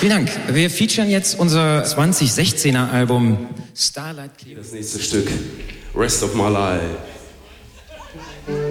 Vielen Dank. Wir featuren jetzt unser 2016er Album Starlight Clear. Das nächste Stück, Rest of My Life.